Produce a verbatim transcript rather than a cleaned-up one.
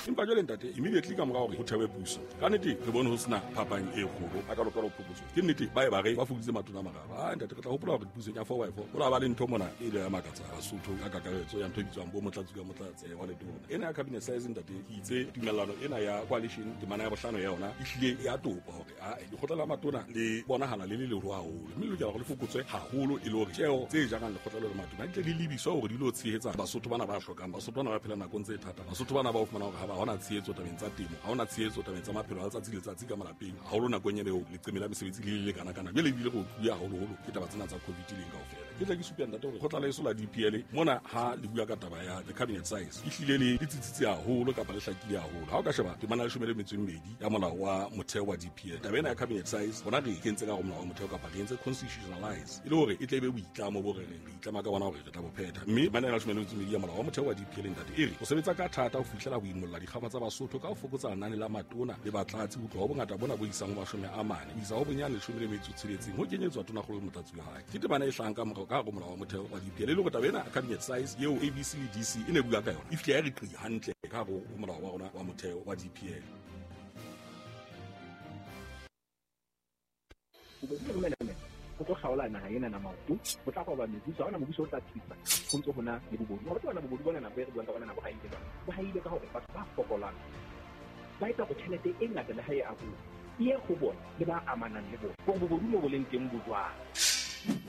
empa jwale ntate immediately ka morao re ho thewe puso ka nnete re bone ho sena phapang e kgolo a ka lokela ho phokotso ke nnete ba e ba re ba fuditse matona maraba a ntate re tla hopola hore puso ya four by four o la ba le ntho mona e ile ya makatsa Basotho ka kakaretso ya ntho bitswang bo motlatsi ka motlatsi wa letona ena ya cabinet size ntate ke itse tumellano ena ya coalition temana ya bohlano ya yona e hlile ya topa hore a di khotla matona le bonahana le le le ho haholo mme le jara go le fokotswe haholo e le hore tsheo tse jang le khotla le matona di le lebiswa hore di lo tshehetsa Basotho bana ba hlokang Basotho bana ba phela nakong tse thata Basotho bana ba o fumana hore ha ba hona tshehetso tabeng tsa temo ha hona tshehetso tabeng tsa maphelo a letsatsi le letsatsi ka malapeng haholo nakong ya leo le tsemela mesebetsi le le kana kana bele bile go tuya haholo holo ke taba tsena tsa covid le kaofela ke tla ke supya ntate hore khotla le iso la D P L mona ha le bua ka taba ya the cabinet size e hlile le ditsitsitse haholo kapa le hlakile haholo ha o ka sheba temana le shumele metseng medi ya molao wa motheo wa D P L taba ena ya cabinet size bona re kentse ka go molao wa motheo kapa re entse constitutionalize ile hore e tle be boitlamo bo re re itlama ka bona hore re tla bophetha mme bana le shumele metseng medi ya molao wa motheo wa D P L ntate ere o sebetsa ka thata ho fihlela go imolla dikgaba tsa Basotho ka ho fokotsa nane la matona le batlatsi ho tloha bongata bona bo isang ho mashome a mane isa ho bonyane le shumele metso tshebetsing ho kenyetswa tona go le motlatsi wa hae ke tebana e hlang ka morao ka go molao wa motheo wa D P L ile go tabena cabinet size yeo A B C le D C ine bua ka yona e fihla ya re qi hantle ka go molao wa rona wa motheo wa D P L go tlo kgaola naga ena na maoto go tla go ba mebuso ona mobuso o tla thusa go ntse gona le bobodu go tswana bobodu bona na be re buang ka bona na bo haile ba bo haile ka hore batho ba fokolang ba etsa go tšhelete e ngata le hae a go ie go bona le ba amanang le bona go bobodu mo bo leng teng bojwang